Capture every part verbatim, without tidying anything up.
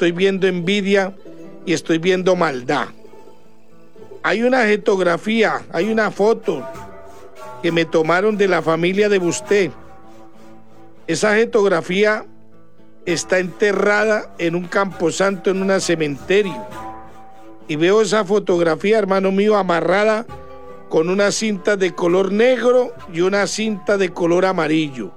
estoy viendo envidia y estoy viendo maldad. Hay una fotografía, hay una foto que me tomaron de la familia de usted. Esa fotografía está enterrada en un camposanto, en un cementerio. Y veo esa fotografía, hermano mío, amarrada con una cinta de color negro y una cinta de color amarillo.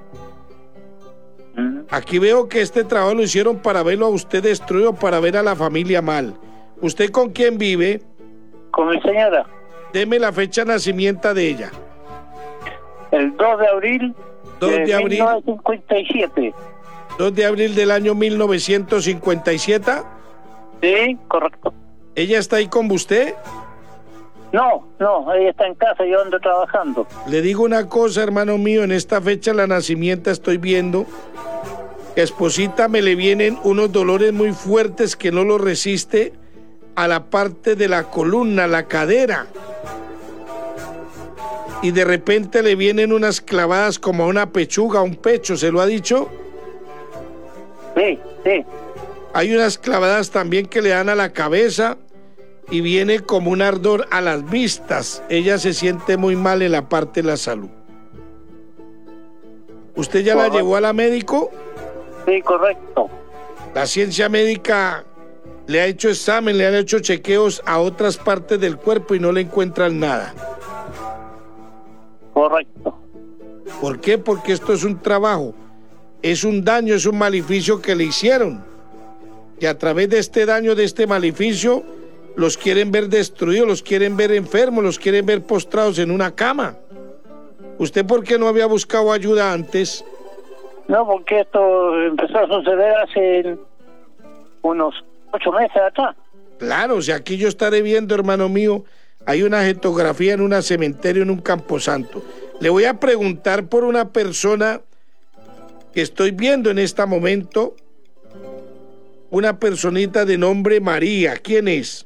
Aquí veo que este trabajo lo hicieron para verlo a usted destruido, para ver a la familia mal. ¿Usted con quién vive? Con mi señora. Deme la fecha de nacimiento de ella. El dos de abril dos de abril mil novecientos cincuenta y siete. dos de abril del año mil novecientos cincuenta y siete. Sí, correcto. ¿Ella está ahí con usted? No, no, ella está en casa, yo ando trabajando. Le digo una cosa, hermano mío, en esta fecha de la nacimiento estoy viendo que a esposita me le vienen unos dolores muy fuertes que no lo resiste a la parte de la columna, la cadera. Y de repente le vienen unas clavadas como a una pechuga, a un pecho, ¿se lo ha dicho? Sí, sí. Hay unas clavadas también que le dan a la cabeza y viene como un ardor a las vistas. Ella se siente muy mal en la parte de la salud. ¿Usted ya correcto. La llevó a la médico? Sí, correcto. La ciencia médica le ha hecho examen, le han hecho chequeos a otras partes del cuerpo y no le encuentran nada. Correcto. ¿Por qué? Porque esto es un trabajo, es un daño, es un maleficio que le hicieron. Y a través de este daño, de este maleficio, los quieren ver destruidos, los quieren ver enfermos, los quieren ver postrados en una cama. ¿Usted por qué no había buscado ayuda antes? No, porque esto empezó a suceder hace unos ocho meses atrás. Claro, o sea, aquí yo estaré viendo, hermano mío, hay una fotografía en un cementerio, en un camposanto. Le voy a preguntar por una persona que estoy viendo en este momento, una personita de nombre María. ¿Quién es?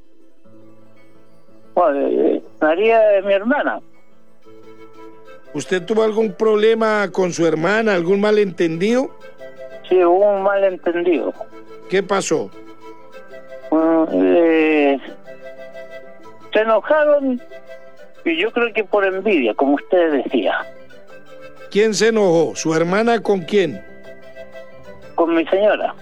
Bueno, María es mi hermana. ¿Usted tuvo algún problema con su hermana, algún malentendido? Sí, hubo un malentendido. ¿Qué pasó? Uh, eh, se enojaron y yo creo que por envidia, como usted decía. ¿Quién se enojó? ¿Su hermana con quién? Con mi señora.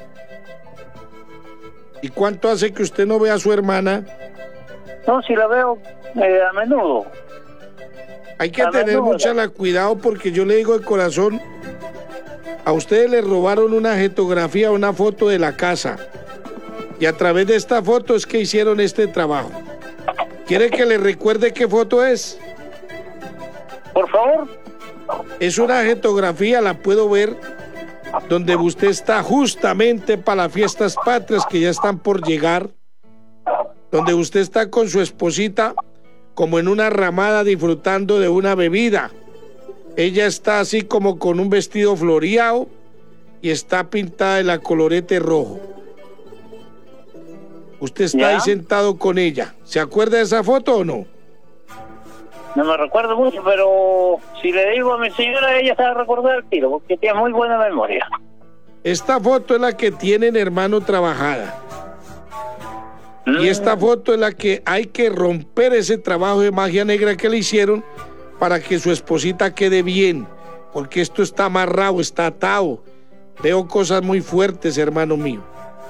¿Y cuánto hace que usted no ve a su hermana? No, si la veo eh, a menudo. Hay que a tener menudo. mucha la cuidado porque yo le digo de corazón, a ustedes le robaron una fotografía, una foto de la casa. Y a través de esta foto es que hicieron este trabajo. ¿Quiere que le recuerde qué foto es? Por favor. Es una fotografía, la puedo ver, donde usted está justamente para las fiestas patrias que ya están por llegar, donde usted está con su esposita como en una ramada disfrutando de una bebida. Ella está así como con un vestido floreado y está pintada de la colorete rojo. Usted está ¿Ya? ahí sentado con ella. ¿Se acuerda de esa foto o no? No me recuerdo mucho, pero si le digo a mi señora, ella se va a recordar el tiro, porque tiene muy buena memoria. Esta foto es la que tienen, hermano, trabajada. Mm. Y esta foto es la que hay que romper ese trabajo de magia negra que le hicieron para que su esposita quede bien, porque esto está amarrado, está atado. Veo cosas muy fuertes, hermano mío.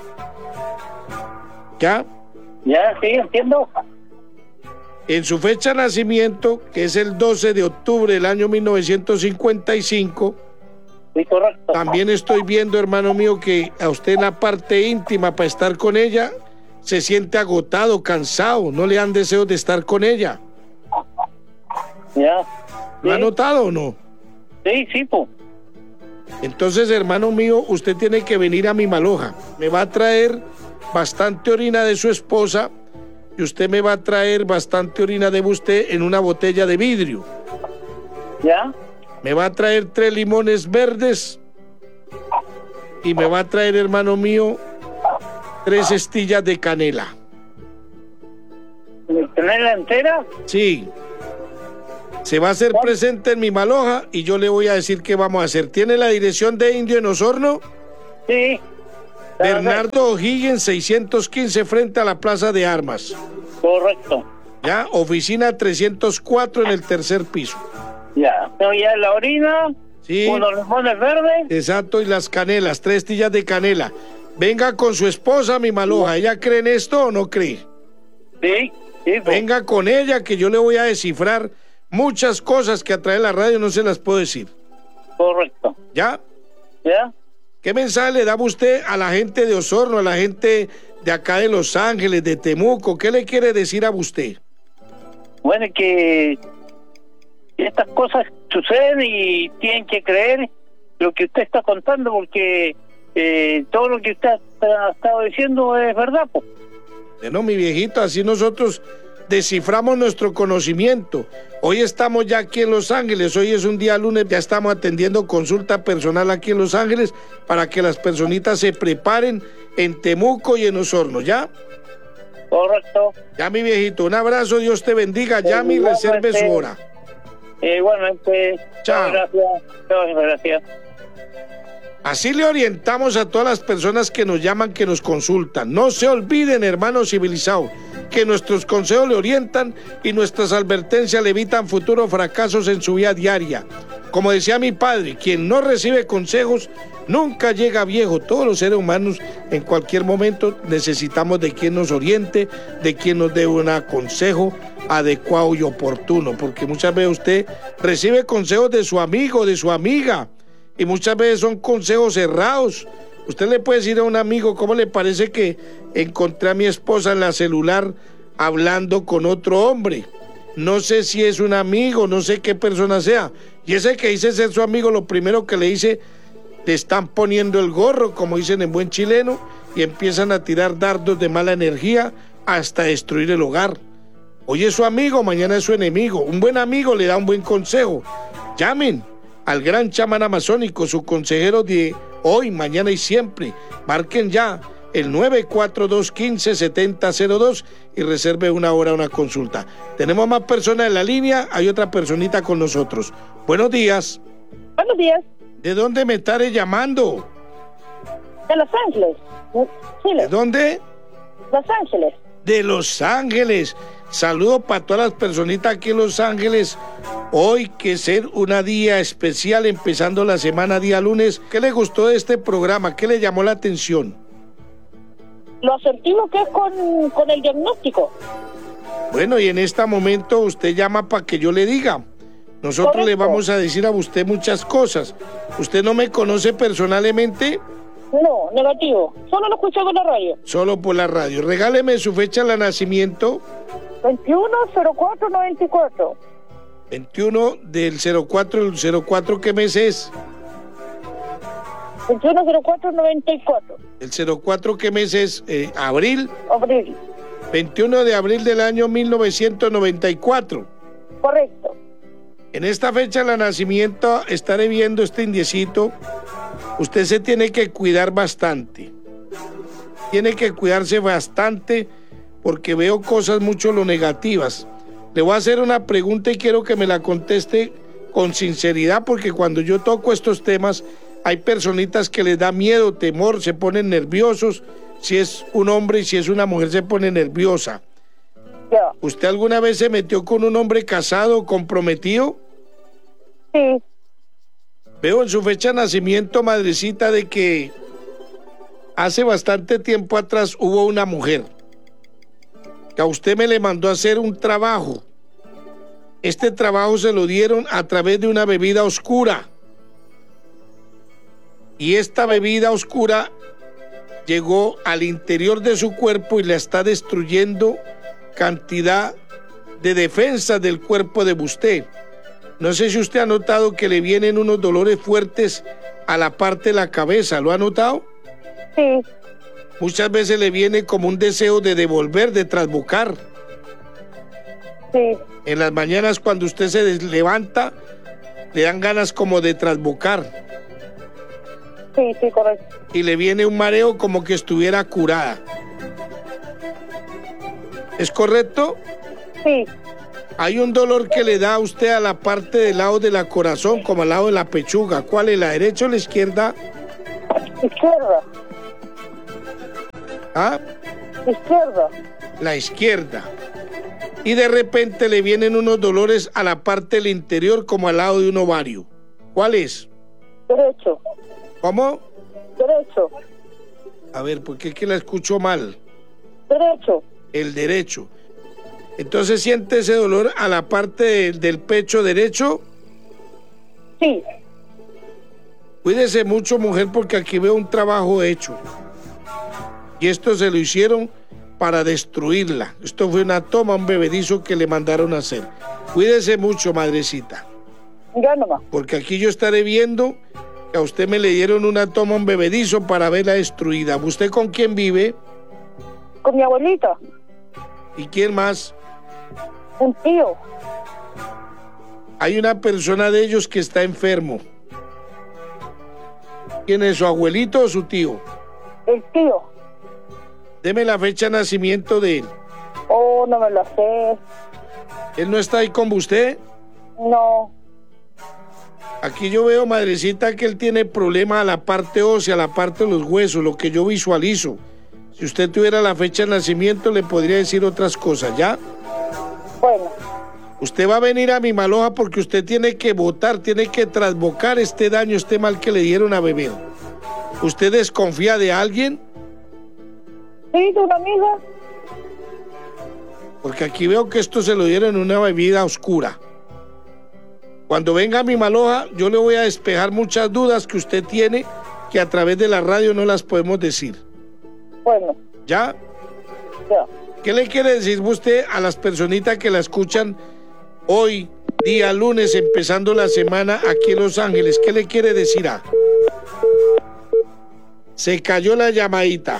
¿Ya? Ya, sí, entiendo. En su fecha de nacimiento, que es el doce de octubre del año mil novecientos cincuenta y cinco, sí, correcto. También estoy viendo, hermano mío, que a usted en la parte íntima para estar con ella se siente agotado, cansado, no le dan deseos de estar con ella. Ya. ¿Lo sí. ha notado o no? Sí, sí, pues. Entonces, hermano mío, usted tiene que venir a mi Maloja. Me va a traer bastante orina de su esposa y usted me va a traer bastante orina de usted en una botella de vidrio. ¿Ya? Me va a traer tres limones verdes y me va a traer, hermano mío, tres estillas de canela. ¿De canela entera? Sí. Se va a hacer presente en mi Maloja y yo le voy a decir qué vamos a hacer. ¿Tiene la dirección de Indio en Osorno? Sí. Bernardo O'Higgins seiscientos quince frente a la Plaza de Armas. Correcto. Ya, oficina trescientos cuatro en el tercer piso. Ya, tengo ya la orina, sí, unos limones verdes. Exacto, y las canelas, tres tillas de canela. Venga con su esposa, mi maloja. ¿Ella cree en esto o no cree? Sí, sí. Pues. Venga con ella, que yo le voy a descifrar muchas cosas que a través de la radio no se las puedo decir. Correcto. ¿Ya? ¿Ya? ¿Qué mensaje le da usted a la gente de Osorno, a la gente de acá de Los Ángeles, de Temuco? ¿Qué le quiere decir a usted? Bueno, que estas cosas suceden y tienen que creer lo que usted está contando, porque eh, todo lo que usted ha estado diciendo es verdad, pues. Bueno, mi viejito, así nosotros desciframos nuestro conocimiento. Hoy estamos ya aquí en Los Ángeles, hoy es un día lunes, ya estamos atendiendo consulta personal aquí en Los Ángeles para que las personitas se preparen en Temuco y en Osorno, ¿ya? Correcto. Ya, mi viejito, un abrazo, Dios te bendiga, llame y reserve su hora. Igualmente. Chao. Gracias. Chao, gracias. Así le orientamos a todas las personas que nos llaman, que nos consultan. No se olviden, hermanos civilizados, que nuestros consejos le orientan y nuestras advertencias le evitan futuros fracasos en su vida diaria. Como decía mi padre, quien no recibe consejos nunca llega viejo. Todos los seres humanos en cualquier momento necesitamos de quien nos oriente, de quien nos dé un consejo adecuado y oportuno, porque muchas veces usted recibe consejos de su amigo, de su amiga, y muchas veces son consejos errados. Usted le puede decir a un amigo, ¿cómo le parece que encontré a mi esposa en la celular hablando con otro hombre? No sé si es un amigo, no sé qué persona sea. Y ese que dice ser su amigo, lo primero que le dice, le están poniendo el gorro, como dicen en buen chileno, y empiezan a tirar dardos de mala energía hasta destruir el hogar. Hoy es su amigo, mañana es su enemigo. Un buen amigo le da un buen consejo. Llamen al gran chamán amazónico, su consejero de hoy, mañana y siempre. Marquen ya el nueve cuatro dos, uno cinco, siete cero cero dos y reserve una hora, una consulta. Tenemos más personas en la línea, hay otra personita con nosotros. Buenos días. Buenos días. ¿De dónde me estaré llamando? De Los Ángeles, Chile. ¿De dónde? Los Ángeles. De Los Ángeles. Saludos para todas las personitas aquí en Los Ángeles. Hoy que ser un día especial, empezando la semana, día lunes. ¿Qué le gustó de este programa? ¿Qué le llamó la atención? Lo asertivo que es con, con el diagnóstico. Bueno, y en este momento usted llama para que yo le diga. Nosotros Correcto. Le vamos a decir a usted muchas cosas. ¿Usted no me conoce personalmente? No, negativo. Solo lo escuché por la radio. Solo por la radio. Regáleme su fecha de nacimiento. veintiuno cero cuatro noventa y cuatro. veintiuno del cero cuatro, el cero cuatro, ¿qué mes es? veintiuno cero cuatro noventa y cuatro. El cero cuatro, ¿qué mes es? Eh, ¿Abril? Abril. veintiuno de abril del año mil novecientos noventa y cuatro. Correcto. En esta fecha de nacimiento estaré viendo este indiecito. Usted se tiene que cuidar bastante. Tiene que cuidarse bastante porque veo cosas mucho lo negativas. Le voy a hacer una pregunta y quiero que me la conteste con sinceridad, porque cuando yo toco estos temas hay personitas que les da miedo, temor, se ponen nerviosos. Si es un hombre y si es una mujer se pone nerviosa. Yeah. ¿Usted alguna vez se metió con un hombre casado o comprometido? Sí. Veo en su fecha de nacimiento, madrecita, de que hace bastante tiempo atrás hubo una mujer que a usted me le mandó a hacer un trabajo. Este trabajo se lo dieron a través de una bebida oscura. Y esta bebida oscura llegó al interior de su cuerpo y le está destruyendo cantidad de defensas del cuerpo de usted. No sé si usted ha notado que le vienen unos dolores fuertes a la parte de la cabeza. ¿Lo ha notado? Sí. Muchas veces le viene como un deseo de devolver, de trasbucar. Sí. En las mañanas cuando usted se levanta, le dan ganas como de trasbucar. Sí, sí, correcto. Y le viene un mareo como que estuviera curada. ¿Es correcto? Sí. Hay un dolor que le da a usted a la parte del lado de la corazón, como al lado de la pechuga. ¿Cuál es, la derecha o la izquierda? Izquierda. ¿Ah? Izquierda. La izquierda. Y de repente le vienen unos dolores a la parte del interior como al lado de un ovario. ¿Cuál es? Derecho. ¿Cómo? Derecho. A ver, ¿por qué es que la escucho mal? Derecho. El derecho. Entonces, ¿siente ese dolor a la parte de, del pecho derecho? Sí. Cuídese mucho, mujer, porque aquí veo un trabajo hecho. Y esto se lo hicieron para destruirla. Esto fue una toma, un bebedizo que le mandaron a hacer. Cuídese mucho, madrecita. Ya nomás. Porque aquí yo estaré viendo que a usted me le dieron una toma, un bebedizo para verla destruida. ¿Usted con quién vive? Con mi abuelita. ¿Y quién más? Un tío. Hay una persona de ellos que está enfermo. ¿Quién es, su abuelito o su tío? El tío. Deme la fecha de nacimiento de él. Oh, no me lo sé. ¿Él no está ahí con usted? No. Aquí yo veo, madrecita, que él tiene problemas a la parte ósea, a la parte de los huesos, lo que yo visualizo. Si usted tuviera la fecha de nacimiento, le podría decir otras cosas, ¿ya? Bueno. Usted va a venir a mi Maloja porque usted tiene que votar, tiene que trasbocar este daño, este mal que le dieron a beber. ¿Usted desconfía de alguien? Sí, de una amiga. Porque aquí veo que esto se lo dieron en una bebida oscura. Cuando venga a mi Maloja, yo le voy a despejar muchas dudas que usted tiene, que a través de la radio no las podemos decir. Bueno. ¿Ya? Ya. ¿Qué le quiere decir usted a las personitas que la escuchan hoy, día lunes, empezando la semana aquí en Los Ángeles? ¿Qué le quiere decir a? Se cayó la llamadita.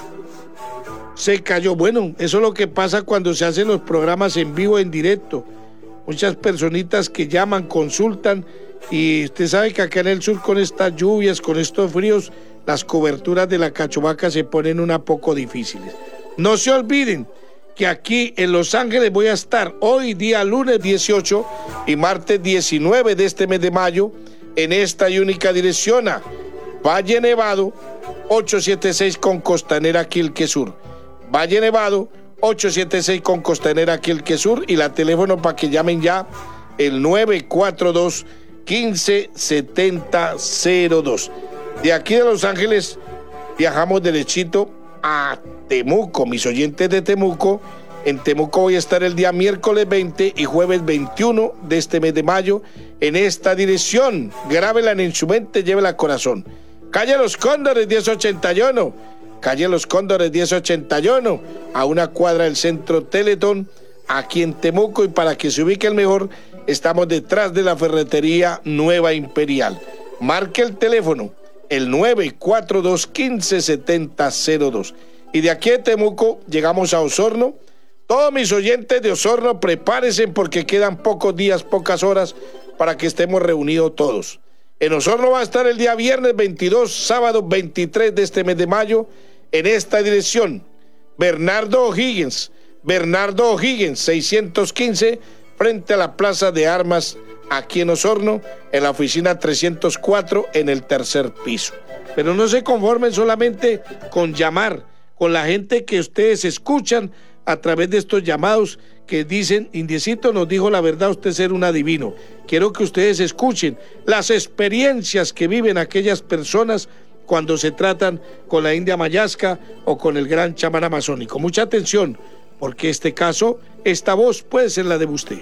Se cayó. Bueno, eso es lo que pasa cuando se hacen los programas en vivo, en directo. Muchas personitas que llaman, consultan, y usted sabe que acá en el sur con estas lluvias, con estos fríos, las coberturas de la Cachovaca se ponen un poco difíciles. No se olviden que aquí en Los Ángeles voy a estar hoy día lunes dieciocho y martes diecinueve de este mes de mayo en esta y única dirección a Valle Nevado ochocientos setenta y seis con Costanera Quilque Sur. Valle Nevado ochocientos setenta y seis con Costanera Quilque Sur, y la teléfono para que llamen ya el nueve cuatro dos, uno cinco, siete cero cero dos. De aquí de Los Ángeles viajamos derechito a Temuco, mis oyentes de Temuco. En Temuco voy a estar el día miércoles veinte y jueves veintiuno de este mes de mayo en esta dirección. Grábela en su mente, llévela al corazón. Calle Los Cóndores diez ochenta y uno, calle Los Cóndores diez ochenta y uno, a una cuadra del centro Teletón, aquí en Temuco, y para que se ubique el mejor, estamos detrás de la ferretería Nueva Imperial. Marque el teléfono, el nueve cuatro dos, uno cinco, siete cero cero dos. Y de aquí de Temuco llegamos a Osorno. Todos mis oyentes de Osorno, prepárense porque quedan pocos días, pocas horas para que estemos reunidos todos. En Osorno va a estar el día viernes veintidós, sábado veintitrés de este mes de mayo, en esta dirección. Bernardo O'Higgins, Bernardo O'Higgins, seiscientos quince, frente a la Plaza de Armas, aquí en Osorno, en la oficina trescientos cuatro, en el tercer piso. Pero no se conformen solamente con llamar, con la gente que ustedes escuchan a través de estos llamados que dicen: Indiecito nos dijo la verdad, usted ser un adivino. Quiero que ustedes escuchen las experiencias que viven aquellas personas cuando se tratan con la India Mayasca o con el gran chamán amazónico. Mucha atención, porque este caso, esta voz puede ser la de usted.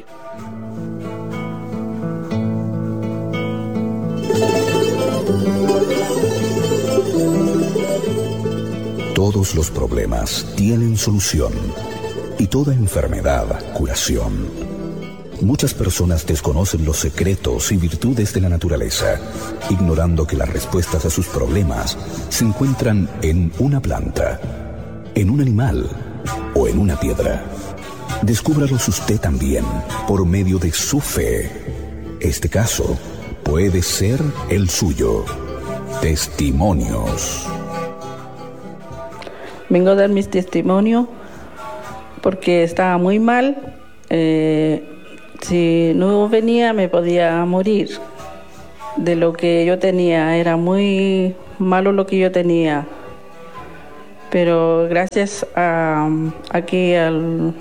Todos los problemas tienen solución y toda enfermedad curación. Muchas personas desconocen los secretos y virtudes de la naturaleza, ignorando que las respuestas a sus problemas se encuentran en una planta, en un animal o en una piedra. Descúbralos usted también por medio de su fe. Este caso puede ser el suyo. Testimonios. Vengo a dar mis testimonios porque estaba muy mal. Eh, si no venía me podía morir. De lo que yo tenía, era muy malo lo que yo tenía. Pero gracias a, aquí al,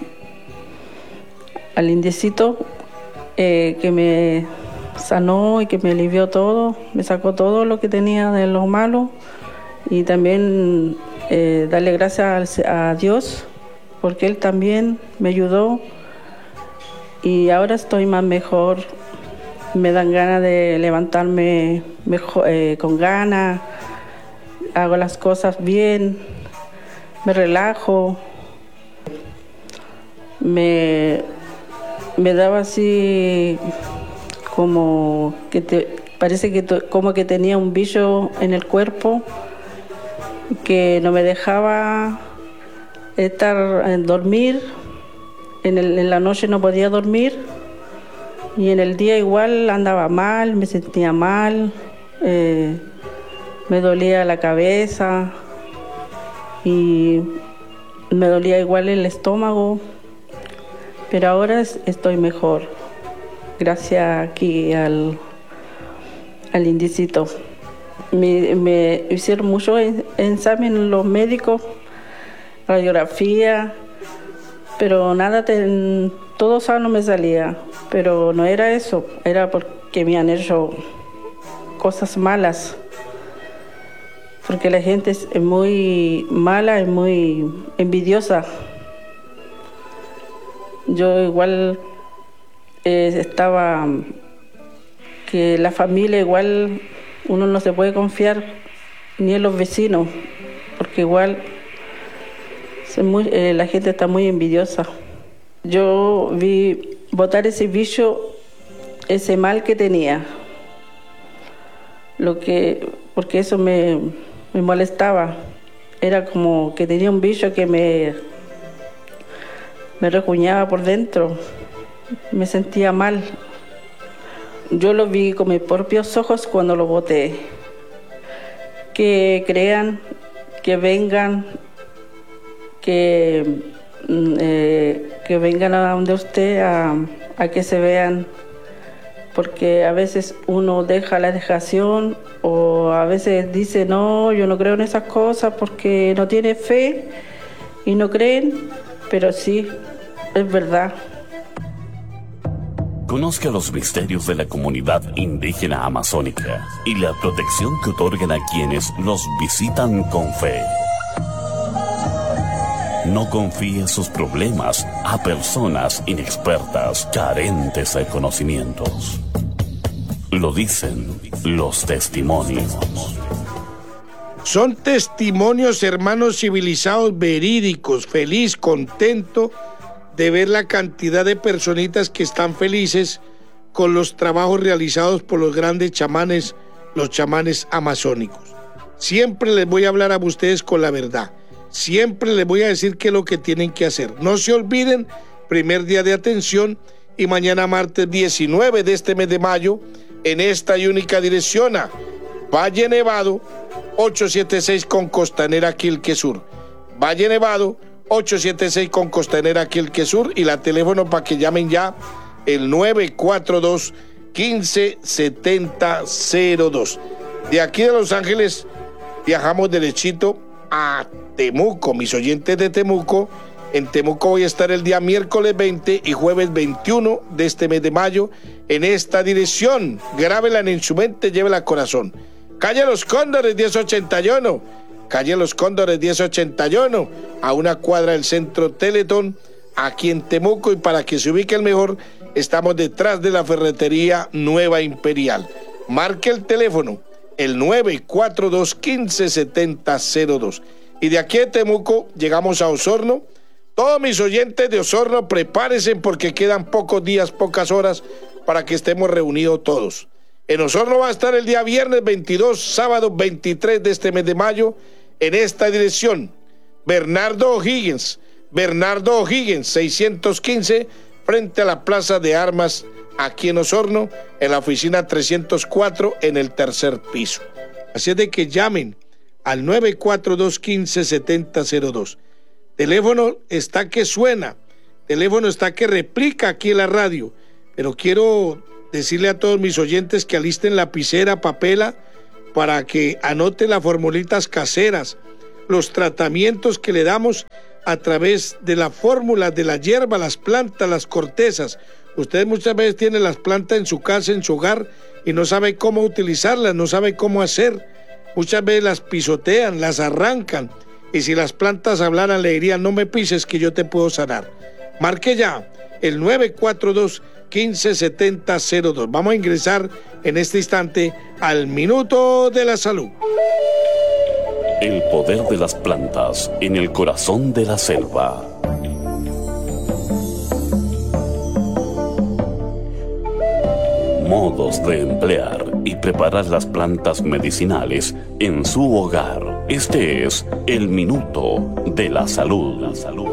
al indiecito eh, que me sanó y que me alivió todo, me sacó todo lo que tenía de lo malo, y también eh, darle gracias a Dios porque Él también me ayudó y ahora estoy más mejor. Me dan ganas de levantarme mejor, eh, con ganas, hago las cosas bien, me relajo, me, me daba así como que te, parece que to, como que tenía un bicho en el cuerpo que no me dejaba estar en dormir. En, el, en la noche no podía dormir y en el día igual andaba mal, me sentía mal, eh, me dolía la cabeza y me dolía igual el estómago, pero ahora estoy mejor. Gracias aquí al, al indicito. Me, me hicieron muchos exámenes los médicos, radiografía, pero nada, ten, todo sano me salía. Pero no era eso, era porque me han hecho cosas malas. Porque la gente es muy mala, es muy envidiosa. Yo igual eh, estaba, que la familia igual uno no se puede confiar ni en los vecinos, porque igual es muy, eh, la gente está muy envidiosa. Yo vi botar ese bicho, ese mal que tenía, lo que, porque eso me, me molestaba. Era como que tenía un bicho que me, me recuñaba por dentro, me sentía mal. Yo lo vi con mis propios ojos cuando lo boté. Que crean, que vengan, que, eh, que vengan a donde usted a, a que se vean, porque a veces uno deja la dejación o a veces dice no, yo no creo en esas cosas porque no tiene fe y no creen, pero sí, es verdad. Conozca los misterios de la comunidad indígena amazónica y la protección que otorgan a quienes los visitan con fe. No confíe sus problemas a personas inexpertas, carentes de conocimientos. Lo dicen los testimonios. Son testimonios, hermanos civilizados, verídicos, feliz, contento de ver la cantidad de personitas que están felices con los trabajos realizados por los grandes chamanes, los chamanes amazónicos. Siempre les voy a hablar a ustedes con la verdad. Siempre les voy a decir qué es lo que tienen que hacer. No se olviden, primer día de atención y mañana martes diecinueve de este mes de mayo, en esta y única dirección a Valle Nevado, ochocientos setenta y seis con Costanera Quilque Sur. Valle Nevado, ochocientos setenta y seis con Costanera Quilque Sur, y la teléfono para que llamen ya, el nueve cuatro dos, uno cinco, siete cero cero dos. De aquí de Los Ángeles viajamos derechito a Temuco, mis oyentes de Temuco. En Temuco voy a estar el día miércoles veinte y jueves veintiuno de este mes de mayo en esta dirección. Grábela en su mente, llévela al corazón. Calle Los Cóndores diez ochenta y uno, calle Los Cóndores diez ochenta y uno, a una cuadra del Centro Teletón, aquí en Temuco, y para que se ubique el mejor, estamos detrás de la ferretería Nueva Imperial. Marque el teléfono, el nueve cuatro dos, uno cinco, siete cero cero dos. Y de aquí de Temuco llegamos a Osorno. Todos mis oyentes de Osorno, prepárense porque quedan pocos días, pocas horas para que estemos reunidos todos. En Osorno va a estar el día viernes veintidós, sábado veintitrés de este mes de mayo, en esta dirección. Bernardo O'Higgins, Bernardo O'Higgins, seiscientos quince, frente a la Plaza de Armas, aquí en Osorno, en la oficina trescientos cuatro, en el tercer piso. Así es de que llamen al nueve cuatro dos, uno cinco, siete cero cero dos. Teléfono está que suena, teléfono está que replica aquí en la radio, pero quiero decirle a todos mis oyentes que alisten lapicera, papela, para que anoten las formulitas caseras, los tratamientos que le damos a través de la fórmula de la hierba, las plantas, las cortezas. Usted muchas veces tiene las plantas en su casa, en su hogar, y no sabe cómo utilizarlas, no sabe cómo hacer. Muchas veces las pisotean, las arrancan, y si las plantas hablaran le dirían: no me pises que yo te puedo sanar. Marque ya el nueve cuatro dos, uno cinco siete cero cero dos. Vamos a ingresar en este instante al Minuto de la Salud. El poder de las plantas en el corazón de la selva. Modos de emplear y preparar las plantas medicinales en su hogar. Este es el Minuto de la Salud. La salud.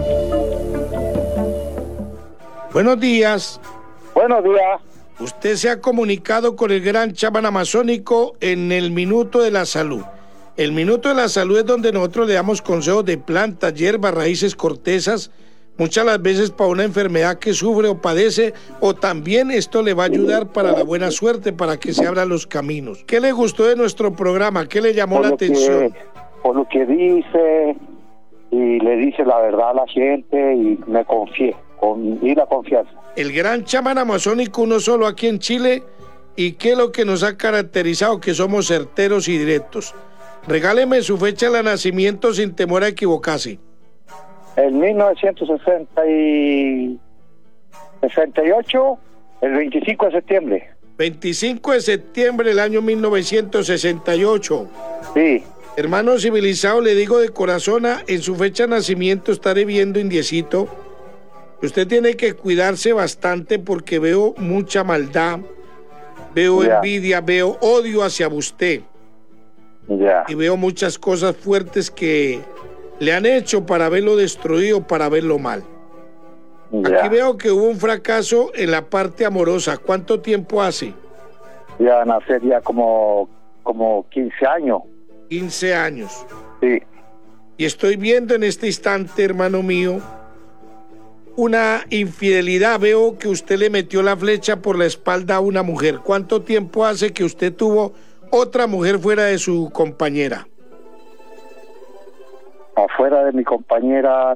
Buenos días. Buenos días. Usted se ha comunicado con el gran chamán amazónico en el Minuto de la Salud. El Minuto de la Salud es donde nosotros le damos consejos de plantas, hierbas, raíces, cortezas, muchas las veces para una enfermedad que sufre o padece, o también esto le va a ayudar para la buena suerte, para que se abran los caminos. ¿Qué le gustó de nuestro programa? ¿Qué le llamó por la lo atención? Que, por lo que dice y le dice la verdad a la gente y me confié, con, y la confianza. El gran chamán amazónico, uno solo aquí en Chile, y qué es lo que nos ha caracterizado, que somos certeros y directos. Regáleme su fecha de nacimiento sin temor a equivocarse. En mil novecientos sesenta y ocho, el veinticinco de septiembre. veinticinco de septiembre del año mil novecientos sesenta y ocho. Sí. Hermano civilizado, le digo de corazón, en su fecha de nacimiento estaré viendo, indiecito, usted tiene que cuidarse bastante porque veo mucha maldad, veo Ya. envidia, veo odio hacia usted. Ya. Y veo muchas cosas fuertes que le han hecho para verlo destruido, para verlo mal. Ya. Aquí veo que hubo un fracaso en la parte amorosa. ¿Cuánto tiempo hace? Ya van a ser ya como, como quince años. quince años. Sí. Y estoy viendo en este instante, hermano mío, una infidelidad. Veo que usted le metió la flecha por la espalda a una mujer. ¿Cuánto tiempo hace que usted tuvo otra mujer fuera de su compañera? Afuera de mi compañera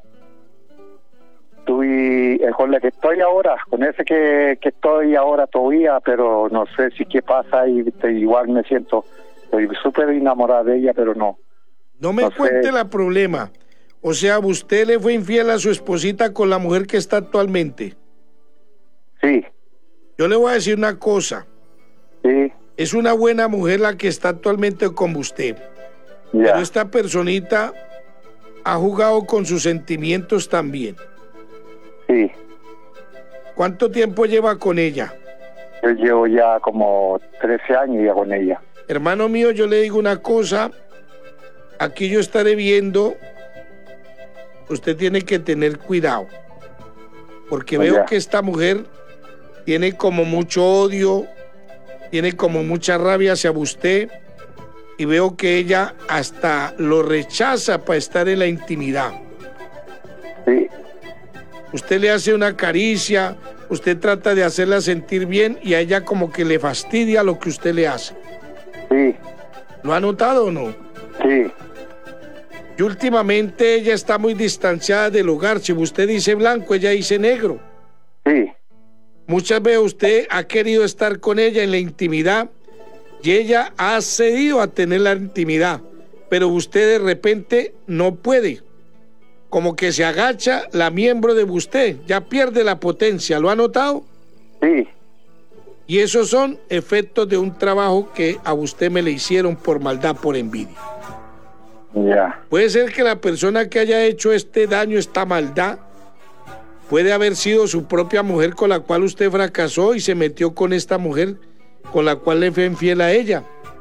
tuve el con la que estoy ahora, con ese que, que estoy ahora todavía, pero no sé si qué pasa y te- igual me siento, estoy súper enamorada de ella, pero no. No me No sé. cuente la problema. O sea, usted le fue infiel a su esposita con la mujer que está actualmente. Sí, Yo le voy a decir una cosa. sí, Es una buena mujer la que está actualmente con usted. ya, Pero esta personita ha jugado con sus sentimientos también. sí. ¿Cuánto tiempo lleva con ella? Yo llevo ya como trece años ya con ella. Hermano mío, yo le digo una cosa. Aquí yo estaré viendo. Usted tiene que tener cuidado. Porque veo Ya. que esta mujer tiene como mucho odio, tiene como mucha rabia hacia usted. Y veo que ella hasta lo rechaza para estar en la intimidad. Sí, Usted le hace una caricia, usted trata de hacerla sentir bien y a ella como que le fastidia lo que usted le hace. sí, ¿Lo ha notado o no? sí, Y últimamente ella está muy distanciada del hogar. Si usted dice blanco, ella dice negro. sí, Muchas veces usted ha querido estar con ella en la intimidad y ella ha cedido a tener la intimidad, pero usted de repente no puede. Como que se agacha la miembro de usted, ya pierde la potencia. ¿Lo ha notado? sí, Y esos son efectos de un trabajo que a usted me le hicieron por maldad, por envidia. ya, Puede ser que la persona que haya hecho este daño, esta maldad, puede haber sido su propia mujer con la cual usted fracasó y se metió con esta mujer con la cual le fue infiel a ella.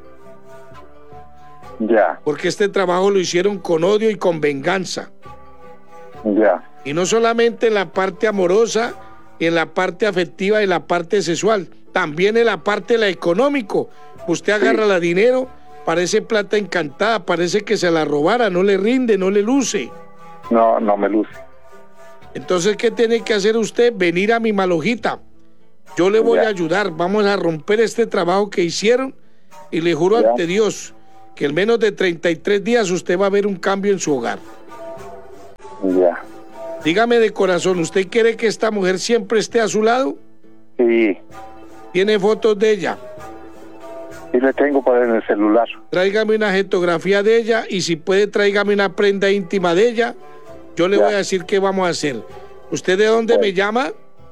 ya, Porque este trabajo lo hicieron con odio y con venganza. ya, Y no solamente en la parte amorosa, en la parte afectiva y la parte sexual, también en la parte de la económico. Usted agarra la dinero, parece plata encantada, parece que se la robara, no le rinde, no le luce. no, no me luce. Entonces, ¿qué tiene que hacer usted? Venir a mi malojita. Yo le voy Ya. a ayudar, vamos a romper este trabajo que hicieron y le juro Ya. ante Dios que en menos de treinta y tres días usted va a ver un cambio en su hogar. Ya. Dígame de corazón, ¿usted quiere que esta mujer siempre esté a su lado? Sí. ¿Tiene fotos de ella? Sí, le tengo por en el celular. Tráigame una fotografía de ella y si puede tráigame una prenda íntima de ella. Yo le Ya. voy a decir qué vamos a hacer. ¿Usted de dónde Bueno. me llama?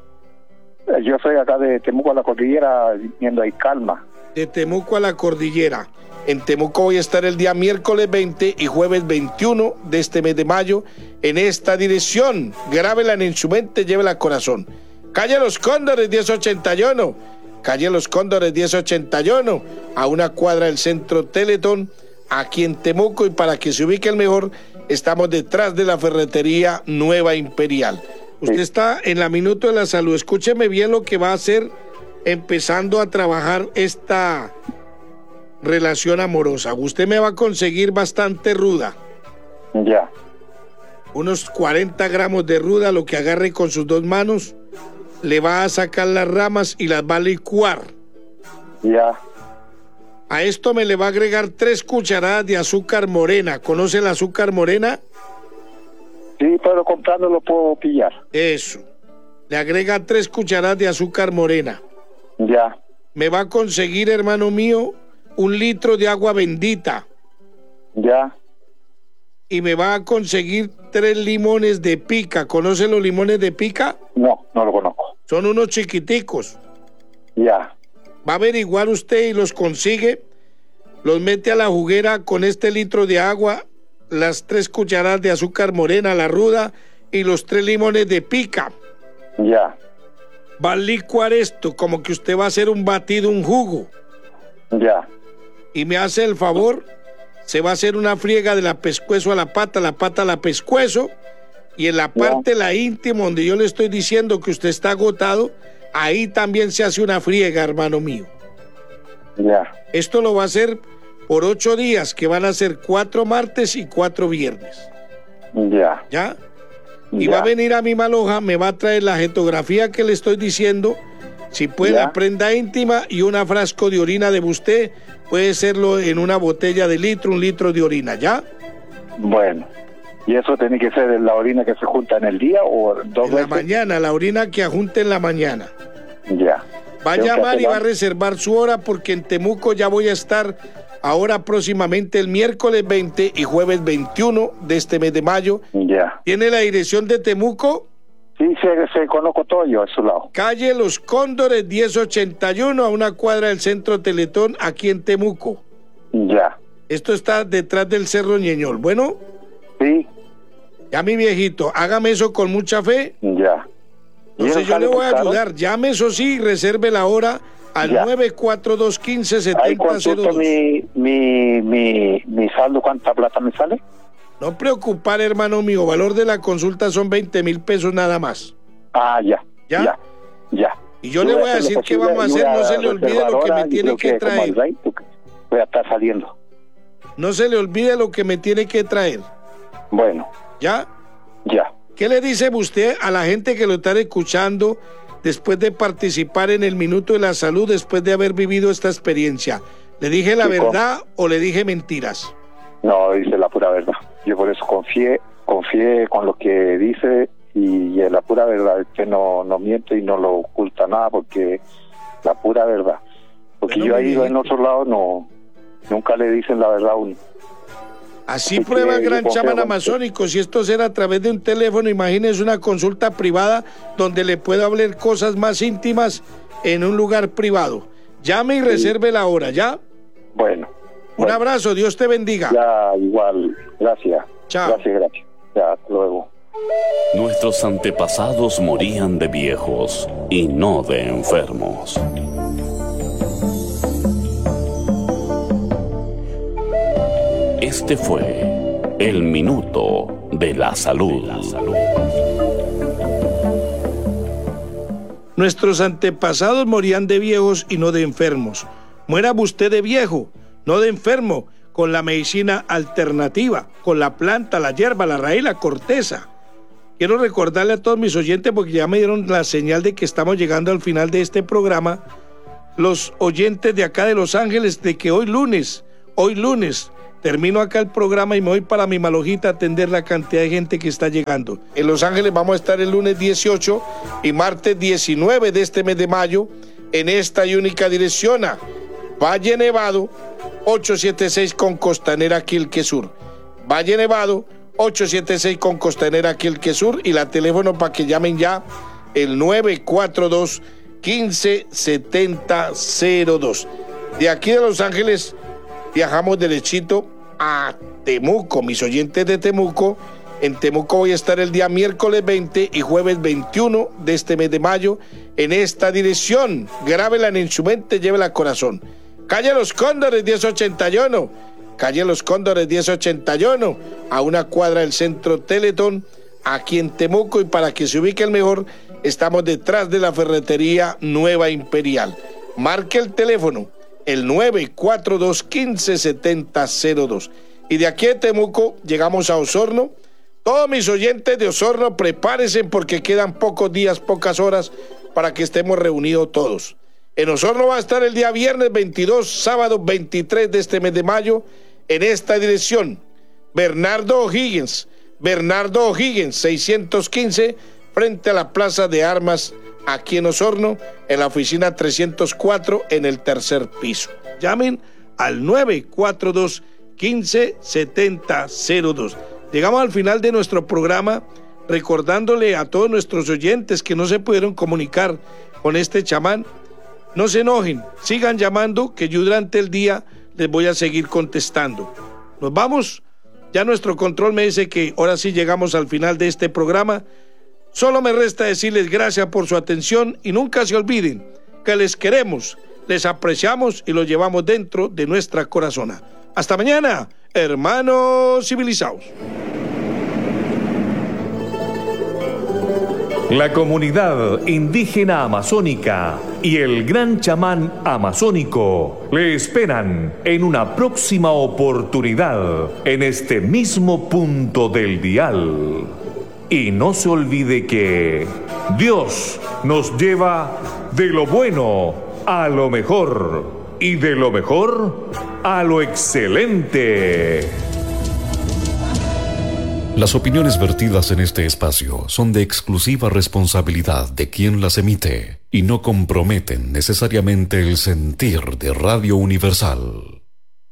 Yo soy acá de Temuco a la Cordillera, viendo ahí Calma. De Temuco a la Cordillera. En Temuco voy a estar el día miércoles veinte y jueves veintiuno de este mes de mayo en esta dirección. Grábela en su mente, llévela al corazón. Calle Los Cóndores diez ochenta y uno. Calle Los Cóndores diez ochenta y uno. A una cuadra del centro Teletón, aquí en Temuco. Y para que se ubique el mejor, estamos detrás de la ferretería Nueva Imperial. Usted Sí. está en la Minuto de la Salud. Escúcheme bien lo que va a hacer empezando a trabajar esta relación amorosa. Usted me va a conseguir bastante ruda. Ya. Unos cuarenta gramos de ruda, lo que agarre con sus dos manos. Le va a sacar las ramas y las va a licuar. Ya. A esto me le va a agregar tres cucharadas de azúcar morena. ¿Conoce el azúcar morena? Sí, pero comprando lo puedo pillar. Eso. Le agrega tres cucharadas de azúcar morena. Ya. Me va a conseguir, hermano mío, un litro de agua bendita. Ya. Y me va a conseguir tres limones de pica. ¿Conoce los limones de pica? No, no lo conozco. Son unos chiquiticos. Ya. Va a averiguar usted y los consigue. Los mete a la juguera con este litro de agua, las tres cucharadas de azúcar morena, la ruda, y los tres limones de pica. Ya. Va a licuar esto como que usted va a hacer un batido, un jugo. Ya. Y me hace el favor, se va a hacer una friega de la pescuezo a la pata, la pata a la pescuezo, y en la parte, la íntima, donde yo le estoy diciendo que usted está agotado, ahí también se hace una friega, hermano mío. Ya. Esto lo va a hacer por ocho días, que van a ser cuatro martes y cuatro viernes. Ya. ¿Ya? Y Ya. va a venir a mi maloja, me va a traer la jetografía que le estoy diciendo, si puede Ya. la prenda íntima y una frasco de orina de usted, puede serlo en una botella de litro, un litro de orina, ¿ya? Bueno. ¿Y eso tiene que ser la orina que se junta en el día o dos En la veces? mañana, la orina que ajunte en la mañana. Ya. Va a Tengo que llamar y hacer va a algo. reservar su hora porque en Temuco ya voy a estar ahora próximamente el miércoles veinte y jueves veintiuno de este mes de mayo. Ya. ¿Tiene la dirección de Temuco? Sí, se, se conozco todo yo a su lado. Calle Los Cóndores diez ochenta y uno, a una cuadra del centro Teletón, aquí en Temuco. Ya. Esto está detrás del Cerro Ñeñol. Bueno, Sí. ya mi viejito, hágame eso con mucha fe. Ya. ¿Y Entonces eso yo le sale voy muy a caro? ayudar. Llame eso sí y reserve la hora al Ya. nueve cuatro dos uno cinco Ahí siete cero consulto dos. mi, mi, mi, mi saldo, ¿cuánta plata me sale? No preocupar, hermano mío, valor de la consulta son veinte mil pesos nada más. Ah, ya. ¿Ya? Ya. Ya. Y yo le voy a decir qué vamos a hacer, no se le olvide lo que me tiene que traer. Voy a estar saliendo. No se le olvide lo que me tiene que traer. Bueno, ¿Ya? ya. ¿Qué le dice usted a la gente que lo está escuchando después de participar en el Minuto de la Salud, después de haber vivido esta experiencia? ¿Le dije la Sí, verdad o le dije mentiras? No, dice la pura verdad. Yo por eso confié, confié con lo que dice y es la pura verdad. Usted no, no miente y no lo oculta nada porque la pura verdad. Porque Bueno, yo he mi ido en viejito. otro lado, no, nunca le dicen la verdad a uno. Así Así prueba el que gran yo confío chamán en usted. amazónico. Si esto será a través de un teléfono, imagínese una consulta privada donde le puedo hablar cosas más íntimas en un lugar privado. Llame y reserve la hora, ¿ya? Bueno. Un bueno, abrazo, Dios te bendiga. Ya, igual. Gracias. Chao. Gracias, gracias. Ya, hasta luego. Nuestros antepasados morían de viejos y no de enfermos. Este fue el Minuto de la Salud. Nuestros antepasados morían de viejos y no de enfermos. Muera usted de viejo, no de enfermo, con la medicina alternativa, con la planta, la hierba, la raíz, la corteza. Quiero recordarle a todos mis oyentes, porque ya me dieron la señal de que estamos llegando al final de este programa, los oyentes de acá de Los Ángeles, de que hoy lunes, hoy lunes, termino acá el programa y me voy para mi Malojita a atender la cantidad de gente que está llegando. En Los Ángeles vamos a estar el lunes dieciocho y martes diecinueve de este mes de mayo en esta y única dirección a Valle Nevado ochocientos setenta y seis con Costanera Quilque Sur. Valle Nevado ochocientos setenta y seis con Costanera Quilque Sur, y la teléfono para que llamen ya el nueve cuatro dos, uno cinco siete cero cero dos. De aquí de Los Ángeles viajamos derechito a Temuco, mis oyentes de Temuco. En Temuco voy a estar el día miércoles veinte y jueves veintiuno de este mes de mayo en esta dirección. Grábela en su mente, llévela al corazón. Calle Los Cóndores diez ochenta y uno, calle Los Cóndores diez ochenta y uno, a una cuadra del centro Teletón, aquí en Temuco. Y para que se ubique el mejor, estamos detrás de la ferretería Nueva Imperial. Marque el teléfono, el nueve cuatro dos, uno cinco siete cero cero dos. Y de aquí de Temuco llegamos a Osorno. Todos mis oyentes de Osorno, prepárense porque quedan pocos días, pocas horas para que estemos reunidos todos. En Osorno va a estar el día viernes veintidós, sábado veintitrés de este mes de mayo, en esta dirección. Bernardo O'Higgins, Bernardo O'Higgins, seiscientos quince, frente a la Plaza de Armas, aquí en Osorno, en la oficina trescientos cuatro, en el tercer piso. Llamen al nueve cuatro dos, uno cinco siete cero cero dos. Llegamos al final de nuestro programa, recordándole a todos nuestros oyentes que no se pudieron comunicar con este chamán. No se enojen, sigan llamando, que yo durante el día les voy a seguir contestando. Nos vamos, ya nuestro control me dice que ahora sí llegamos al final de este programa. Solo me resta decirles gracias por su atención y nunca se olviden que les queremos, les apreciamos y los llevamos dentro de nuestra corazona. Hasta mañana, hermanos civilizados. La comunidad indígena amazónica y el gran chamán amazónico le esperan en una próxima oportunidad en este mismo punto del dial. Y no se olvide que Dios nos lleva de lo bueno a lo mejor y de lo mejor a lo excelente. Las opiniones vertidas en este espacio son de exclusiva responsabilidad de quien las emite y no comprometen necesariamente el sentir de Radio Universal.